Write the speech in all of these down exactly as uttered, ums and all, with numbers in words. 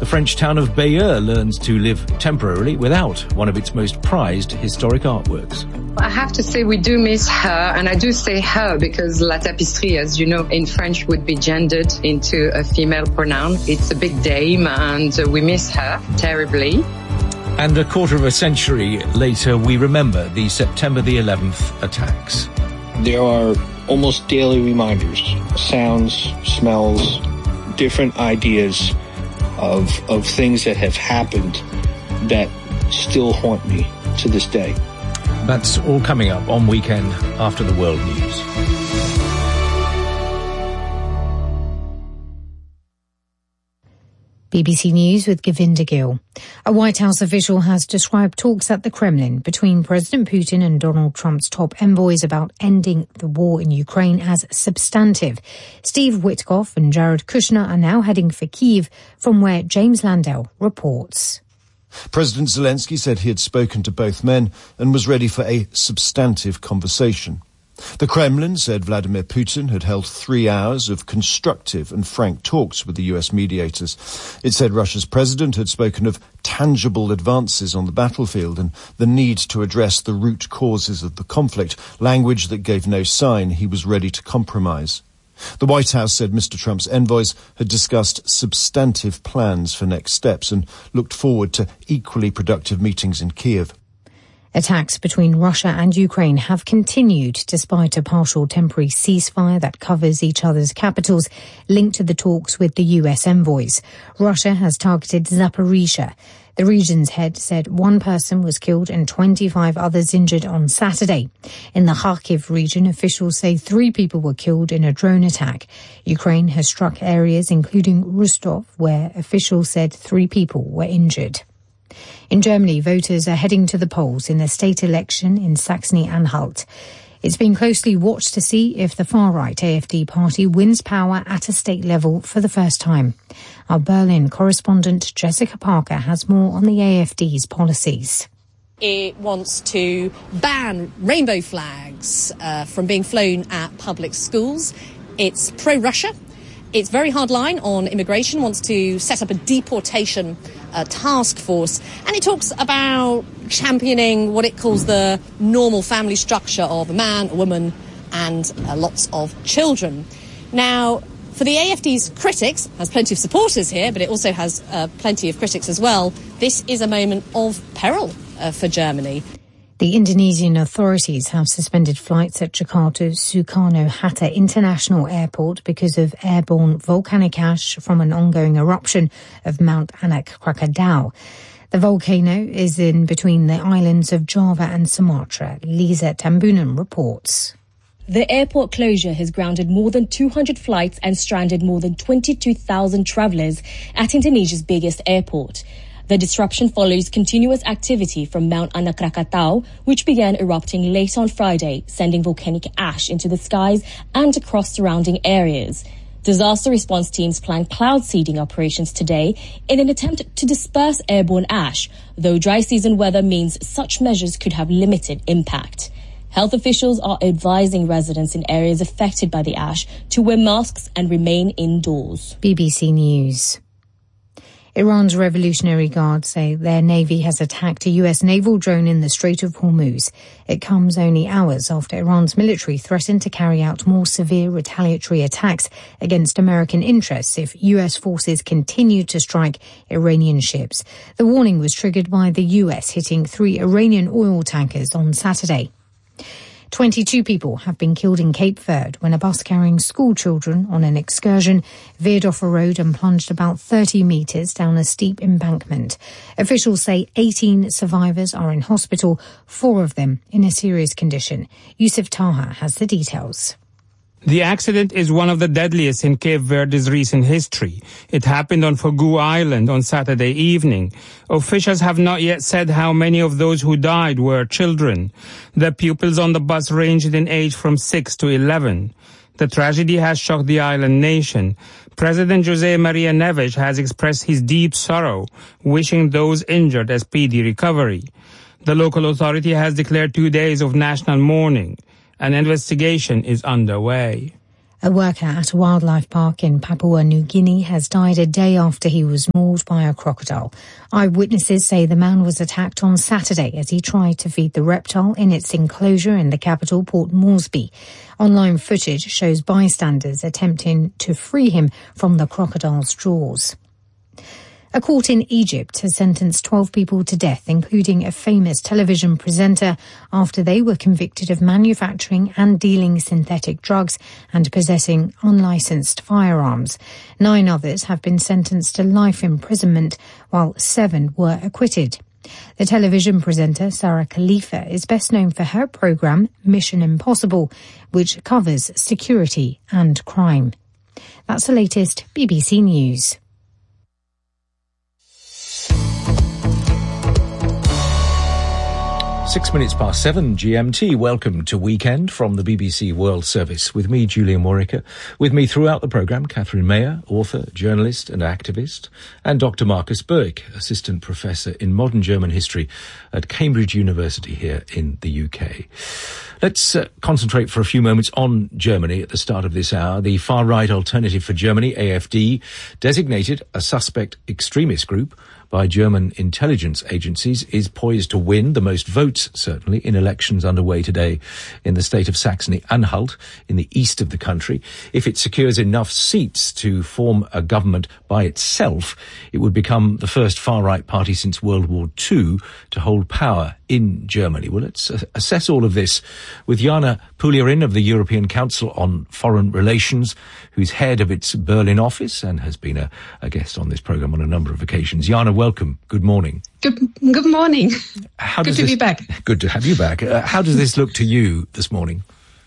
The French town of Bayeux learns to live temporarily without one of its most prized historic artworks. I have to say we do miss her, and I do say her because La Tapisserie, as you know, in French would be gendered into a female pronoun. It's a big dame, and we miss her terribly. And a quarter of a century later, we remember the September the eleventh attacks. There are almost daily reminders, sounds, smells, different ideas of of things that have happened that still haunt me to this day. That's all coming up on Weekend After the World News. B B C News with Govinda Gill. A White House official has described talks at the Kremlin between President Putin and Donald Trump's top envoys about ending the war in Ukraine as substantive. Steve Witkoff and Jared Kushner are now heading for Kyiv, from where James Landell reports. President Zelensky said he had spoken to both men and was ready for a substantive conversation. The Kremlin said Vladimir Putin had held three hours of constructive and frank talks with the U S mediators. It said Russia's president had spoken of tangible advances on the battlefield and the need to address the root causes of the conflict, language that gave no sign he was ready to compromise. The White House said Mister Trump's envoys had discussed substantive plans for next steps and looked forward to equally productive meetings in Kyiv. Attacks between Russia and Ukraine have continued despite a partial temporary ceasefire that covers each other's capitals, linked to the talks with the U S envoys. Russia has targeted Zaporizhzhia. The region's head said one person was killed and twenty-five others injured on Saturday. In the Kharkiv region, officials say three people were killed in a drone attack. Ukraine has struck areas including Rostov, where officials said three people were injured. In Germany, voters are heading to the polls in the state election in Saxony-Anhalt. It's been closely watched to see if the far-right A F D party wins power at a state level for the first time. Our Berlin correspondent Jessica Parker has more on the A F D's policies. It wants to ban rainbow flags uh, from being flown at public schools. It's pro-Russia. It's very hard line on immigration, wants to set up a deportation uh, task force. And it talks about championing what it calls the normal family structure of a man, a woman, and uh, lots of children. Now, for the A F D's critics, has plenty of supporters here, but it also has uh, plenty of critics as well, this is a moment of peril uh, for Germany. The Indonesian authorities have suspended flights at Jakarta's Soekarno-Hatta International Airport because of airborne volcanic ash from an ongoing eruption of Mount Anak Krakatau. The volcano is in between the islands of Java and Sumatra. Lisa Tambunan reports. The airport closure has grounded more than two hundred flights and stranded more than twenty-two thousand travellers at Indonesia's biggest airport. The disruption follows continuous activity from Mount Anak Krakatau, which began erupting late on Friday, sending volcanic ash into the skies and across surrounding areas. Disaster response teams plan cloud seeding operations today in an attempt to disperse airborne ash, though dry season weather means such measures could have limited impact. Health officials are advising residents in areas affected by the ash to wear masks and remain indoors. B B C News. Iran's Revolutionary Guard say their navy has attacked a U S naval drone in the Strait of Hormuz. It comes only hours after Iran's military threatened to carry out more severe retaliatory attacks against American interests if U S forces continue to strike Iranian ships. The warning was triggered by the U S hitting three Iranian oil tankers on Saturday. twenty-two people have been killed in Cape Verde when a bus carrying school children on an excursion veered off a road and plunged about thirty metres down a steep embankment. Officials say eighteen survivors are in hospital, four of them in a serious condition. Yusuf Taha has the details. The accident is one of the deadliest in Cape Verde's recent history. It happened on Fogo Island on Saturday evening. Officials have not yet said how many of those who died were children. The pupils on the bus ranged in age from six to eleven. The tragedy has shocked the island nation. President José Maria Neves has expressed his deep sorrow, wishing those injured a speedy recovery. The local authority has declared two days of national mourning. An investigation is underway. A worker at a wildlife park in Papua New Guinea has died a day after he was mauled by a crocodile. Eyewitnesses say the man was attacked on Saturday as he tried to feed the reptile in its enclosure in the capital, Port Moresby. Online footage shows bystanders attempting to free him from the crocodile's jaws. A court in Egypt has sentenced twelve people to death, including a famous television presenter, after they were convicted of manufacturing and dealing synthetic drugs and possessing unlicensed firearms. Nine others have been sentenced to life imprisonment, while seven were acquitted. The television presenter, Sarah Khalifa, is best known for her programme Mission Impossible, which covers security and crime. That's the latest B B C News. Six minutes past seven G M T. Welcome to Weekend from the B B C World Service. With me, Julian Warwicker. With me throughout the programme, Catherine Mayer, author, journalist and activist, and Doctor Marcus Burke, Assistant Professor in Modern German History at Cambridge University here in the U K. Let's uh, concentrate for a few moments on Germany at the start of this hour. The far-right Alternative for Germany, A F D, designated a suspect extremist group by German intelligence agencies, is poised to win the most votes, certainly, in elections underway today in the state of Saxony-Anhalt, in the east of the country. If it secures enough seats to form a government by itself, it would become the first far-right party since World War Two to hold power in Germany. Well, let's uh, assess all of this with Jana Puljarin of the European Council on Foreign Relations, who's head of its Berlin office and has been a, a guest on this programme on a number of occasions. Jana, welcome. Good morning. Good, good morning. How good does to this, be back. Good to have you back. Uh, how does this look to you this morning?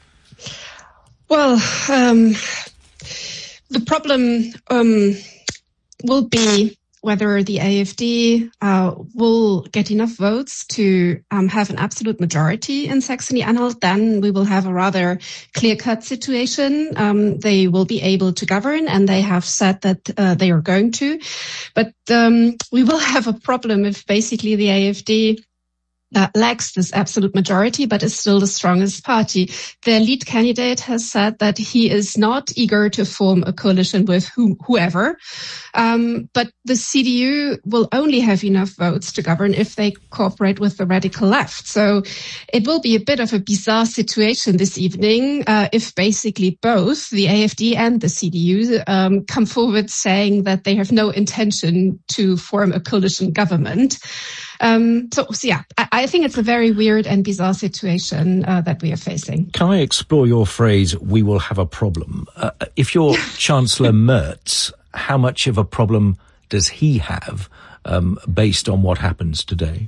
Well, um, the problem um, will be whether the A F D uh, will get enough votes to um, have an absolute majority in Saxony-Anhalt. Then we will have a rather clear-cut situation. Um, they will be able to govern, and they have said that uh, they are going to. But um, we will have a problem if basically the A F D Uh, lacks this absolute majority, but is still the strongest party. Their lead candidate has said that he is not eager to form a coalition with whom, whoever, um, but the C D U will only have enough votes to govern if they cooperate with the radical left. So it will be a bit of a bizarre situation this evening uh, if basically both the A F D and the C D U um, come forward saying that they have no intention to form a coalition government. Um, so, so, yeah, I, I think it's a very weird and bizarre situation uh, that we are facing. Can I explore your phrase, we will have a problem? Uh, if you're Chancellor Merz, how much of a problem does he have um, based on what happens today?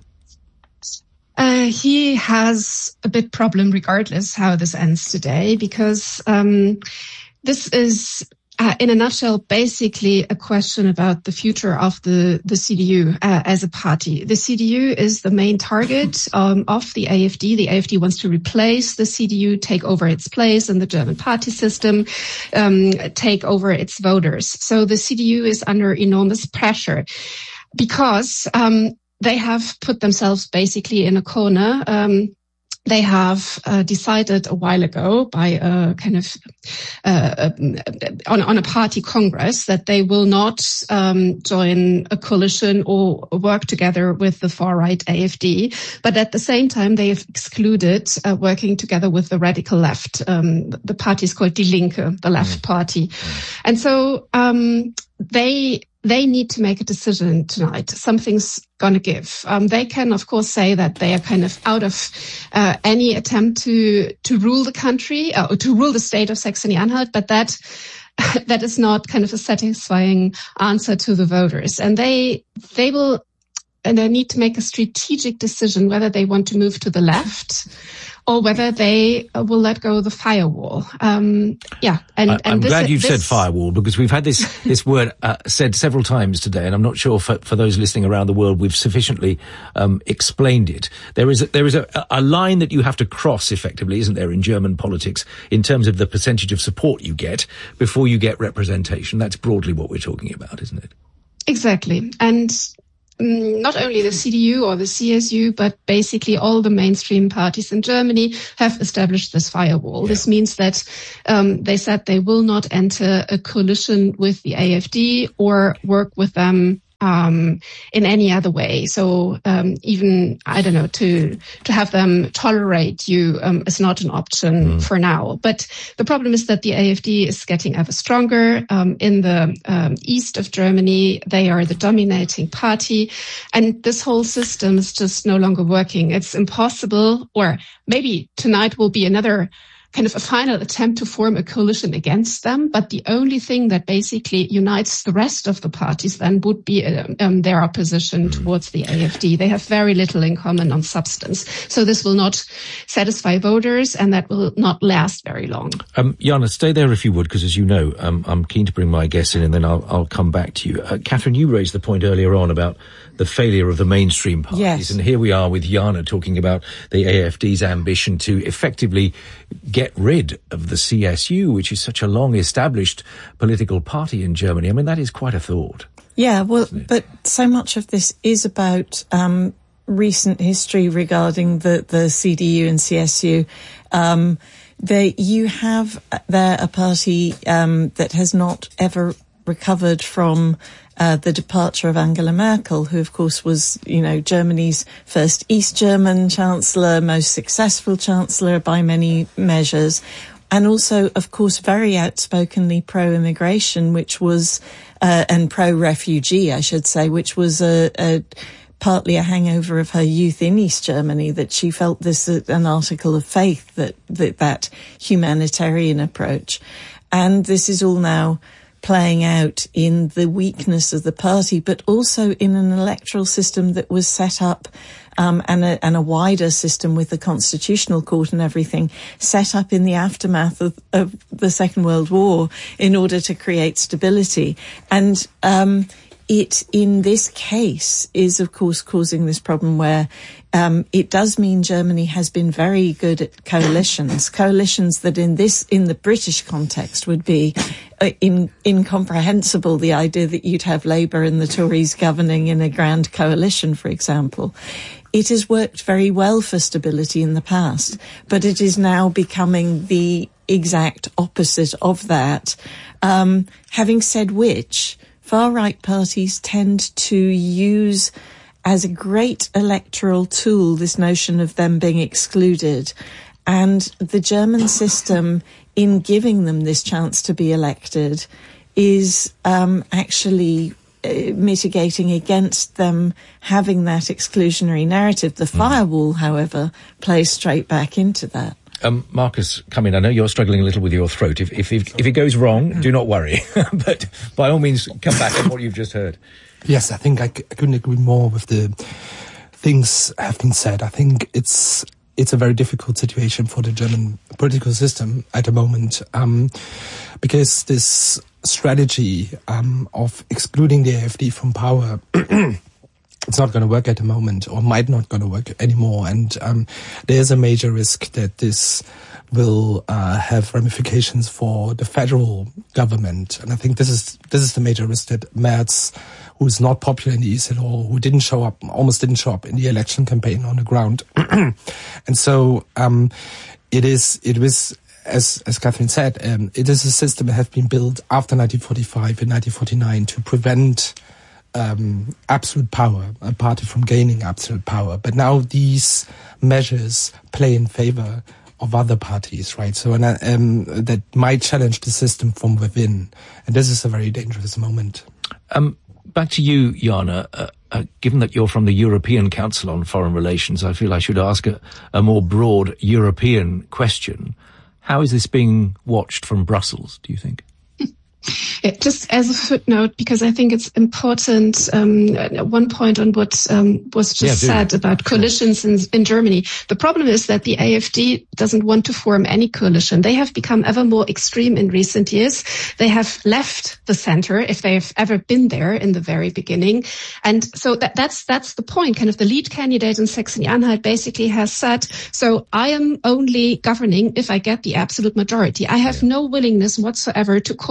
Uh, he has a big problem regardless how this ends today, because um, this is... Uh, in a nutshell, basically a question about the future of the, the C D U uh, as a party. The C D U is the main target um, of the A F D. The A F D wants to replace the C D U, take over its place in the German party system, um, take over its voters. So the C D U is under enormous pressure because um, they have put themselves basically in a corner. Um, They have uh, decided a while ago by a kind of uh, on, on a party congress that they will not um, join a coalition or work together with the far-right A F D. But at the same time, they have excluded uh, working together with the radical left. Um, the party is called Die Linke, the left mm. party. Mm. And so um, they... They need to make a decision tonight. Something's going to give. Um, they can, of course, say that they are kind of out of uh, any attempt to to rule the country uh, or to rule the state of Saxony-Anhalt, but that that is not kind of a satisfying answer to the voters. And they they will and they need to make a strategic decision whether they want to move to the left or whether they uh, will let go of the firewall. Um, yeah, and, I, and I'm this, glad you've this... said firewall, because we've had this this word uh, said several times today, and I'm not sure for, for those listening around the world we've sufficiently um, explained it. There is a, there is a, a line that you have to cross, effectively, isn't there, in German politics, in terms of the percentage of support you get before you get representation. That's broadly what we're talking about, isn't it? Exactly, and. not only the C D U or the C S U, but basically all the mainstream parties in Germany have established this firewall. Yeah. This means that um, they said they will not enter a coalition with the A F D or work with them um in any other way. So um even, I don't know, to to have them tolerate you um is not an option mm. for now. But the problem is that the A F D is getting ever stronger. Um in the um east of Germany, they are the dominating party, and this whole system is just no longer working. It's impossible, or maybe tonight will be another kind of a final attempt to form a coalition against them. But the only thing that basically unites the rest of the parties then would be um, their opposition towards the A F D. They have very little in common on substance. So this will not satisfy voters, and that will not last very long. Um, Jana, stay there if you would, because as you know, um, I'm keen to bring my guests in, and then I'll, I'll come back to you. Uh, Catherine, you raised the point earlier on about the failure of the mainstream parties. Yes. And here we are with Jana talking about the A F D's ambition to effectively get rid of the C S U, which is such a long-established political party in Germany. I mean, that is quite a thought. Yeah, well, but so much of this is about um, recent history regarding the, the C D U and C S U. Um, they, you have there a party um, that has not ever recovered from Uh, the departure of Angela Merkel, who of course was, you know, Germany's first East German chancellor, most successful chancellor by many measures, and also, of course, very outspokenly pro-immigration, which was, uh, and pro-refugee, I should say, which was a, a partly a hangover of her youth in East Germany, that she felt this uh, an article of faith, that, that that humanitarian approach. And this is all now playing out in the weakness of the party, but also in an electoral system that was set up, um, and a, and a wider system with the Constitutional Court and everything set up in the aftermath of, of the Second World War in order to create stability. And, um, it, in this case, is of course causing this problem where um, it does mean Germany has been very good at coalitions, coalitions that in this, in the British context would be uh, in, incomprehensible, the idea that you'd have Labour and the Tories governing in a grand coalition, for example. It has worked very well for stability in the past, but it is now becoming the exact opposite of that. Um, having said which, far-right parties tend to use as a great electoral tool this notion of them being excluded. And the German system, in giving them this chance to be elected, is um, actually uh, mitigating against them having that exclusionary narrative. The firewall, however, plays straight back into that. Um, Marcus, come in. I know you're struggling a little with your throat. If if if, if it goes wrong, do not worry. But by all means, come back on what you've just heard. Yes, I think I, c- I couldn't agree more with the things have been said. I think it's it's a very difficult situation for the German political system at the moment, um, because this strategy um, of excluding the A F D from power it's not going to work at the moment, or might not going to work anymore. And um, there's a major risk that this will uh, have ramifications for the federal government. And I think this is this is the major risk, that Merz, who is not popular in the East at all, who didn't show up, almost didn't show up in the election campaign on the ground. And so um, it is, it was, as as Catherine said, um, it is a system that has been built after nineteen forty-five and nineteen forty-nine to prevent Um, absolute power, a party from gaining absolute power. But now these measures play in favor of other parties, right? So and, um, that might challenge the system from within. And this is a very dangerous moment. Um, back to you, Jana. Uh, uh, given that you're from the European Council on Foreign Relations, I feel I should ask a, a more broad European question. How is this being watched from Brussels, do you think? Yeah, just as a footnote, because I think it's important, um, one point on what um, was just yeah, said about coalitions in, in Germany. The problem is that the A F D doesn't want to form any coalition. They have become ever more extreme in recent years. They have left the center, if they've ever been there in the very beginning. And so that, that's that's the point. Kind of the lead candidate in Saxony-Anhalt basically has said, so I am only governing if I get the absolute majority. I have no willingness whatsoever to cooperate with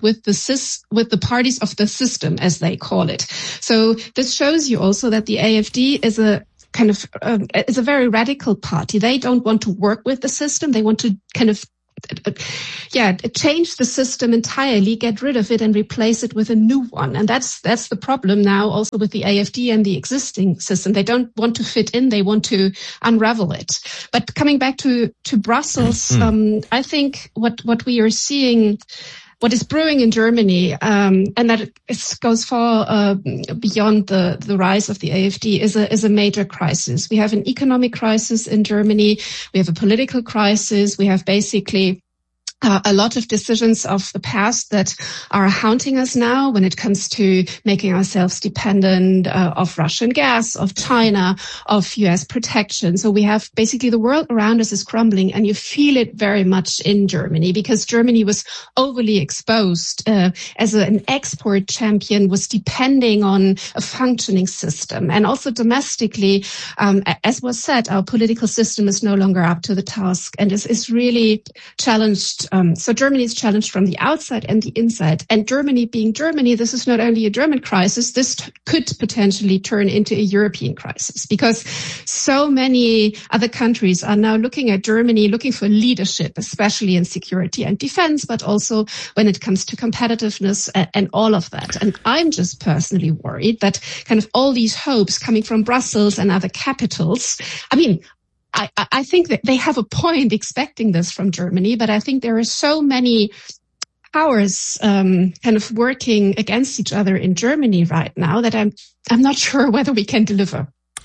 with the sys- with the parties of the system, as they call it. So this shows you also that the A F D is a kind of um, is a very radical party. They don't want to work with the system. They want to kind of yeah, change the system entirely, get rid of it and replace it with a new one. And that's that's the problem now also with the A F D and the existing system. They don't want to fit in. They want to unravel it. But coming back to, to Brussels, mm. um, I think what, what we are seeing, what is brewing in Germany, um, and that it goes far uh, beyond the, the rise of the A F D, is a is a major crisis. We have an economic crisis in Germany. We have a political crisis. We have basically Uh, a lot of decisions of the past that are haunting us now when it comes to making ourselves dependent uh, of Russian gas, of China, of U S protection. So we have basically the world around us is crumbling, and you feel it very much in Germany because Germany was overly exposed uh, as a, an export champion, was depending on a functioning system. And also domestically, um, as was said, our political system is no longer up to the task and is, is really challenged. Um, so Germany is challenged from the outside and the inside. And Germany being Germany, this is not only a German crisis, this t- could potentially turn into a European crisis because so many other countries are now looking at Germany, looking for leadership, especially in security and defense, but also when it comes to competitiveness and, and all of that. And I'm just personally worried that kind of all these hopes coming from Brussels and other capitals, I mean, I, I think that they have a point expecting this from Germany, but I think there are so many powers um, kind of working against each other in Germany right now that I'm I'm not sure whether we can deliver.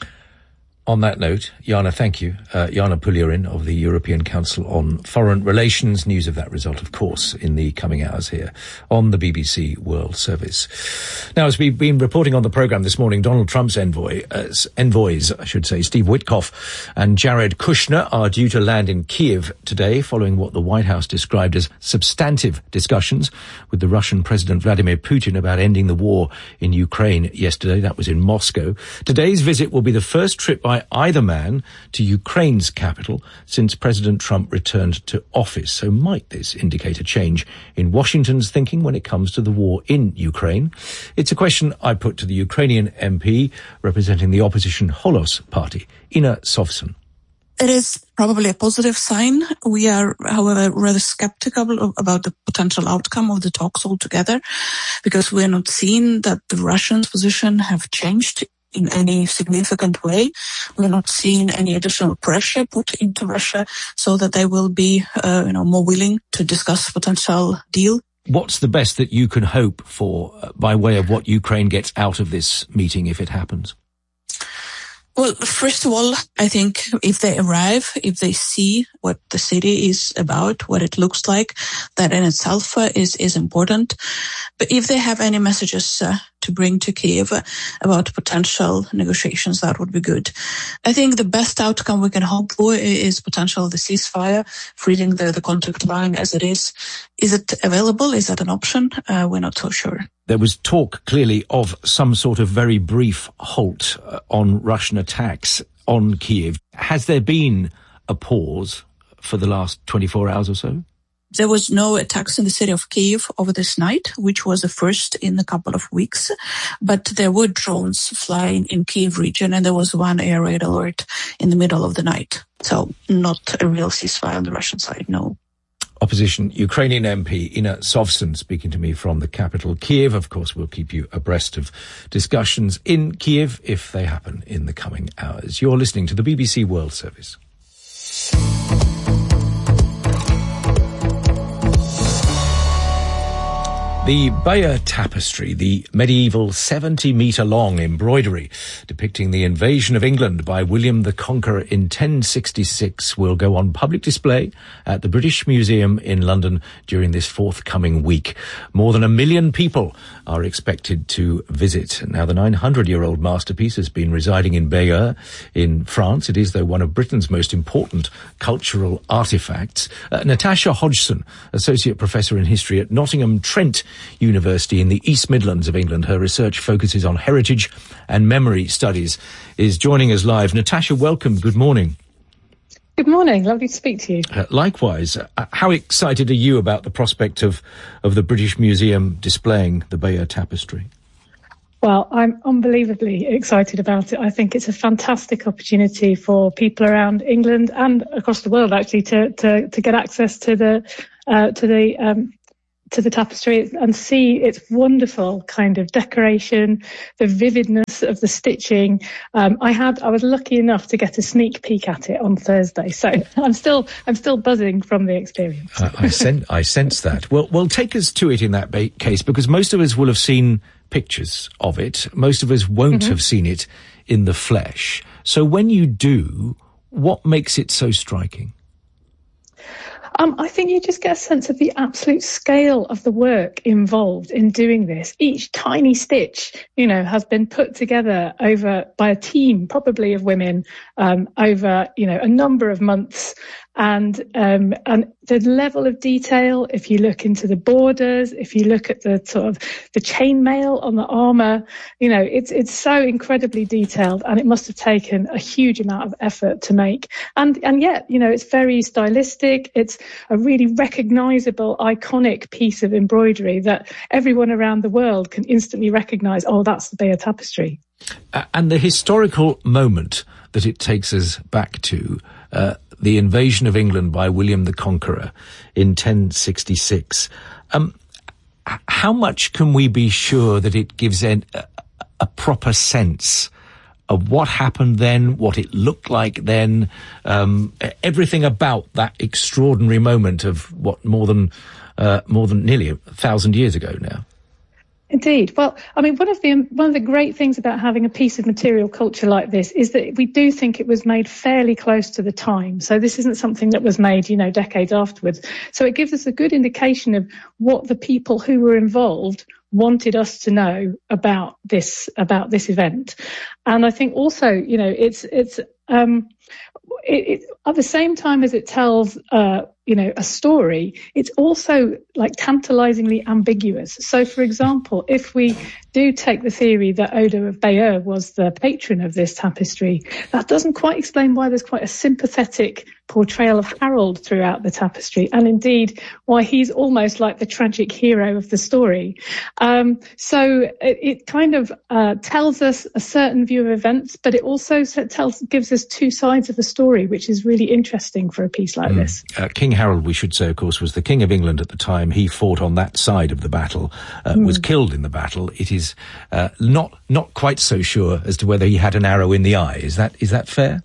On that note, Jana, thank you. Uh, Jana Puljurin of the European Council on Foreign Relations. News of that result, of course, in the coming hours here on the B B C World Service. Now, as we've been reporting on the programme this morning, Donald Trump's envoy, uh, envoys, I should say, Steve Witkoff and Jared Kushner are due to land in Kiev today following what the White House described as substantive discussions with the Russian President Vladimir Putin about ending the war in Ukraine yesterday. That was in Moscow. Today's visit will be the first trip by either man to Ukraine's capital since President Trump returned to office. So might this indicate a change in Washington's thinking when it comes to the war in Ukraine? It's a question I put to the Ukrainian M P representing the opposition Holos party, Inna Sovsun. It is probably a positive sign. We are, however, rather skeptical about the potential outcome of the talks altogether because we are not seeing that the Russians' position have changed in any significant way. We're not seeing any additional pressure put into Russia so that they will be, uh, you know, more willing to discuss potential deal. What's the best that you can hope for uh, by way of what Ukraine gets out of this meeting if it happens? Well, first of all, I think if they arrive, if they see what the city is about, what it looks like, that in itself uh, is, is important. But if they have any messages uh, to bring to Kiev uh, about potential negotiations, that would be good. I think the best outcome we can hope for is potential the ceasefire, freezing the, the conflict line as it is. Is it available? Is that an option? Uh, we're not so sure. There was talk clearly of some sort of very brief halt uh, on Russian attacks on Kiev. Has there been a pause for the last twenty-four hours or so? There was no attacks in the city of Kiev over this night, which was the first in a couple of weeks. But there were drones flying in Kiev region, and there was one air raid alert in the middle of the night. So not a real ceasefire on the Russian side, no. Opposition Ukrainian M P Inna Sovsun speaking to me from the capital, Kiev. Of course, we'll keep you abreast of discussions in Kiev if they happen in the coming hours. You're listening to the B B C World Service. The Bayeux Tapestry, the medieval seventy-metre-long embroidery depicting the invasion of England by William the Conqueror in ten sixty-six, will go on public display at the British Museum in London during this forthcoming week. More than a million people are expected to visit. Now, the nine hundred year old masterpiece has been residing in Bayeux in France. It is, though, one of Britain's most important cultural artefacts. Uh, Natasha Hodgson, Associate Professor in History at Nottingham Trent University in the East Midlands of England. Her research focuses on heritage and memory studies, is joining us live. Natasha, welcome. Good morning. Good morning. Lovely to speak to you. Uh, likewise. Uh, how excited are you about the prospect of, of the British Museum displaying the Bayeux Tapestry? Well, I'm unbelievably excited about it. I think it's a fantastic opportunity for people around England and across the world, actually, to to, to get access to the uh, to the um, to the tapestry and see its wonderful kind of decoration, the vividness of the stitching. Um, I had I was lucky enough to get a sneak peek at it on Thursday, so I'm still I'm still buzzing from the experience. uh, I sense I sense that. Well, well, take us to it in that ba- case, because most of us will have seen pictures of it. Most of us won't mm-hmm. have seen it in the flesh. So when you do, what makes it so striking? Um, I think you just get a sense of the absolute scale of the work involved in doing this. Each tiny stitch, you know, has been put together over by a team, probably of women, um, over, you know, a number of months. And um, and the level of detail, if you look into the borders, if you look at the sort of the chainmail on the armour, you know, it's it's so incredibly detailed, and it must have taken a huge amount of effort to make. And and yet, you know, it's very stylistic. It's a really recognisable, iconic piece of embroidery that everyone around the world can instantly recognise. Oh, that's the Bayeux Tapestry. Uh, and the historical moment that it takes us back to. Uh, the invasion of England by William the Conqueror in ten sixty-six. Um, how much can we be sure that it gives a, a proper sense of what happened then, what it looked like then, um, everything about that extraordinary moment of what more than uh, more than nearly a thousand years ago now? Indeed. Well, I mean, one of the one of the great things about having a piece of material culture like this is that we do think it was made fairly close to the time. So this isn't something that was made, you know, decades afterwards. So it gives us a good indication of what the people who were involved wanted us to know about this about this event. And I think also, you know, it's it's um, it, it, at the same time as it tells uh, you know, a story, it's also like tantalizingly ambiguous. So, for example, if we do take the theory that Odo of Bayeux was the patron of this tapestry, that doesn't quite explain why there's quite a sympathetic portrayal of Harold throughout the tapestry, and indeed why he's almost like the tragic hero of the story. Um, so it, it kind of uh, tells us a certain view of events, but it also tells gives us two sides of the story, which is really interesting for a piece like mm. this. Uh, King Harold, we should say, of course, was the King of England at the time. He fought on that side of the battle, uh, mm. was killed in the battle. It is uh, not not quite so sure as to whether he had an arrow in the eye. Is that is that fair?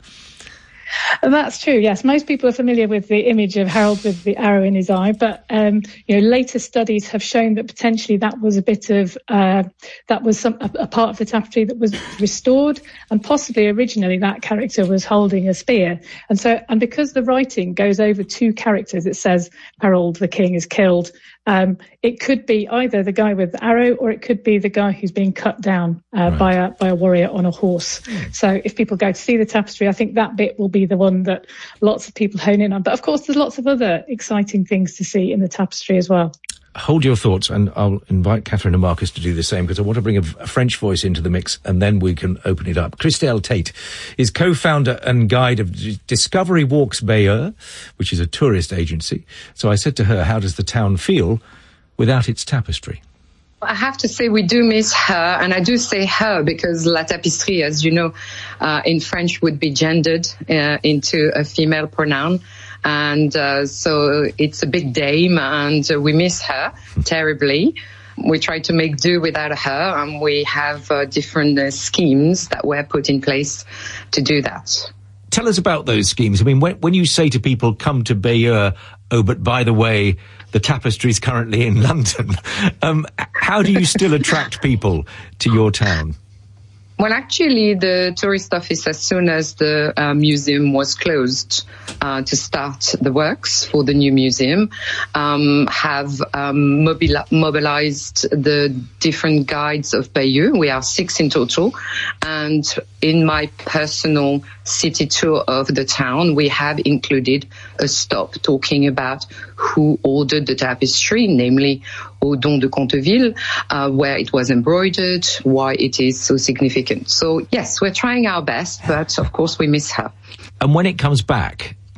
That's true, yes. Most people are familiar with the image of Harold with the arrow in his eye, but um, you know, later studies have shown that potentially that was a bit of uh, that was some, a, a part of the tapestry that was restored, and possibly originally that character was holding a spear. And so, and because the writing goes over two characters, it says Harold the king is killed. Um, it could be either the guy with the arrow, or it could be the guy who's being cut down uh, right. by a by a warrior on a horse. Mm. So if people go to see the tapestry, I think that bit will be the one that lots of people hone in on. But of course, there's lots of other exciting things to see in the tapestry as well. Hold your thoughts, and I'll invite Catherine and Marcus to do the same, because I want to bring a, a French voice into the mix, and then we can open it up. Christelle Tate is co-founder and guide of D- Discovery Walks Bayeux, which is a tourist agency. So I said to her, how does the town feel without its tapestry? I have to say we do miss her, and I do say her because La Tapisserie, as you know, uh, in French would be gendered uh, into a female pronoun. And uh, so it's a big dame, and uh, we miss her terribly. We try to make do without her, and we have uh, different uh, schemes that were put in place to do that. Tell us about those schemes. I mean, when, when you say to people, come to Bayeux, oh, but by the way, the tapestry's currently in London, um, how do you still attract people to your town? Well, actually, the tourist office, as soon as the uh, museum was closed uh, to start the works for the new museum, um, have um, mobili- mobilized the different guides of Bayeux. We are six in total. And in my personal city tour of the town, we have included a stop talking about who ordered the tapestry, namely Odon de Conteville, uh, where it was embroidered, why it is so significant. So, yes, we're trying our best, but of course we miss her. And when it comes back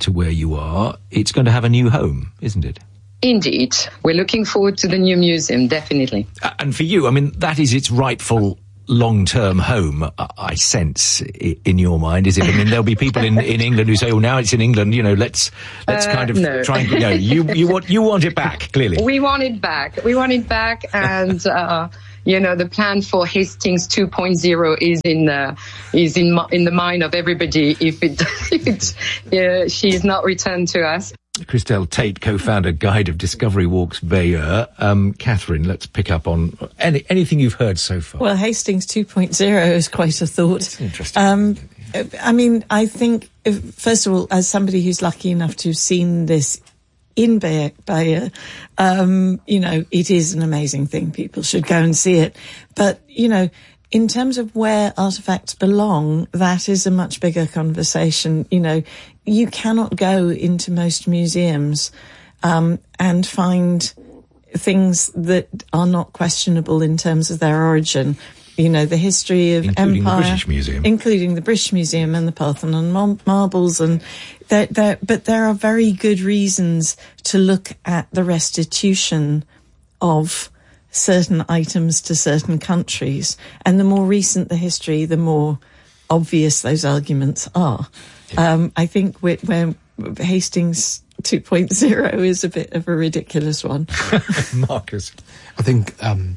to where you are, it's going to have a new home, isn't it? Indeed. We're looking forward to the new museum, definitely. Uh, and for you, I mean, that is its rightful long-term home, I sense, in your mind, is it? I mean, there'll be people in, in England who say, "Oh, now it's in England, you know, let's let's uh, kind of no. try and no." You you want you want it back, clearly. We want it back. We want it back, and uh, you know, the plan for Hastings two point oh is in uh, is in in the mind of everybody. If it if it uh, she's not returned to us. Christelle Tate, co-founder, Guide of Discovery Walks Bayeux. Um, Catherine, let's pick up on any, anything you've heard so far. Well, Hastings two point oh is quite a thought. It's interesting. Um, I mean, I think, if, first of all, as somebody who's lucky enough to have seen this in Bayeux, um, you know, it is an amazing thing. People should go and see it. But, you know, in terms of where artefacts belong, that is a much bigger conversation. You know, you cannot go into most museums um, and find things that are not questionable in terms of their origin. You know, the history of including empire, the British Museum, including the British Museum and the Parthenon mar- marbles, and they're, they're, but there are very good reasons to look at the restitution of certain items to certain countries, and the more recent the history, the more obvious those arguments are. Yeah. Um, I think we're, we're Hastings two point oh is a bit of a ridiculous one. Marcus, I think um,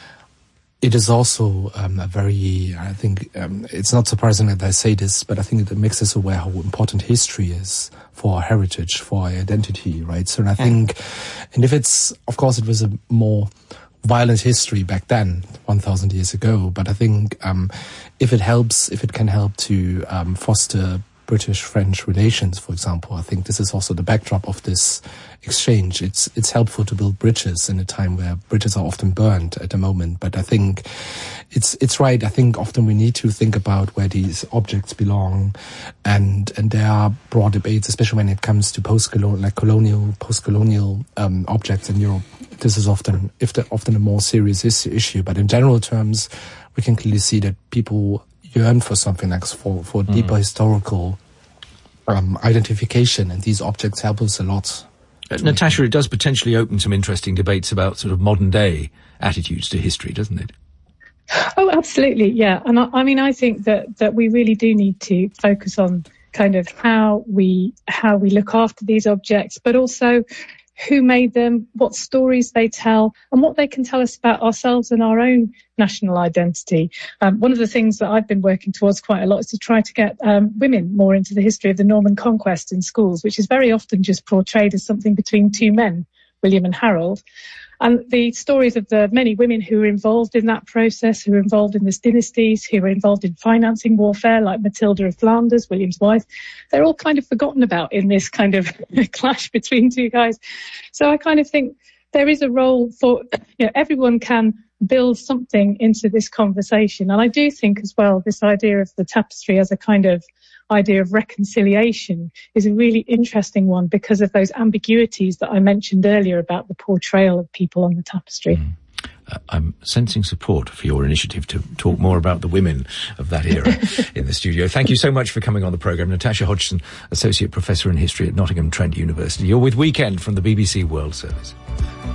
it is also um, a very. I think um, it's not surprising that I say this, but I think it makes us aware how important history is for our heritage, for our identity, right? So, and I yeah. think, and if it's, of course, it was a more violent history back then, one thousand years ago. But I think um, if it helps, if it can help to um, foster British-French relations, for example, I think this is also the backdrop of this exchange. It's it's helpful to build bridges in a time where bridges are often burned at the moment. But I think it's it's right. I think often we need to think about where these objects belong, and and there are broad debates, especially when it comes to post-colonial, like colonial, post-colonial um, objects in Europe. This is often, if the, often a more serious issue. But in general terms, we can clearly see that people yearn for something like for for mm. deeper historical um, identification, and these objects help us a lot. Uh, Natasha, it does potentially open some interesting debates about sort of modern day attitudes to history, doesn't it? Oh, absolutely, yeah. And I, I mean, I think that that we really do need to focus on kind of how we how we look after these objects, but also who made them, what stories they tell, and what they can tell us about ourselves and our own national identity. Um, one of the things that I've been working towards quite a lot is to try to get um, women more into the history of the Norman Conquest in schools, which is very often just portrayed as something between two men, William and Harold. And the stories of the many women who were involved in that process, who were involved in this dynasties, who were involved in financing warfare, like Matilda of Flanders, William's wife, they're all kind of forgotten about in this kind of clash between two guys. So I kind of think there is a role for, you know, everyone can build something into this conversation. And I do think as well, this idea of the tapestry as a kind of idea of reconciliation is a really interesting one because of those ambiguities that I mentioned earlier about the portrayal of people on the tapestry. Mm. Uh, I'm sensing support for your initiative to talk more about the women of that era in the studio. Thank you so much for coming on the programme. Natasha Hodgson, Associate Professor in History at Nottingham Trent University. You're with Weekend from the B B C World Service.